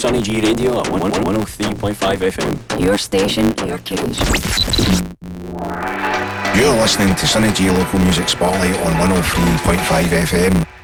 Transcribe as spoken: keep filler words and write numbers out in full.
Sunny G Radio at one oh three point five F M. Your station, your tunes. You're listening to Sunny G Local Music Spotlight on one oh three point five F M.